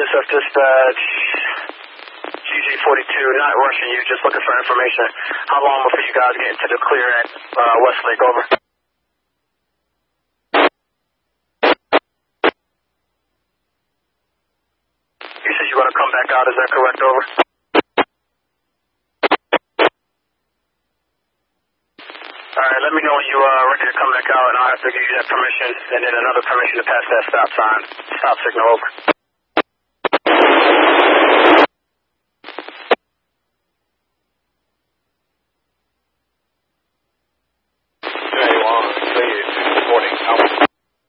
SF Dispatch, GG42, not rushing you, just looking for information. How long before you guys get into the clear at Westlake, over? You said you want to come back out, is that correct, over? Alright, let me know when you are ready to come back out, and I'll have to give you that permission, and then another permission to pass that stop sign. Stop signal, over.